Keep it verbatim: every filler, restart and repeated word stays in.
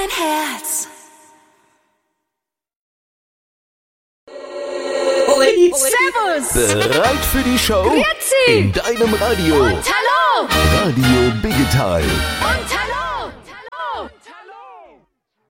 Herz. Servus! Bereit für die Show? Grüezi! In deinem Radio. Und hallo! Radio Biggetal. Und hallo!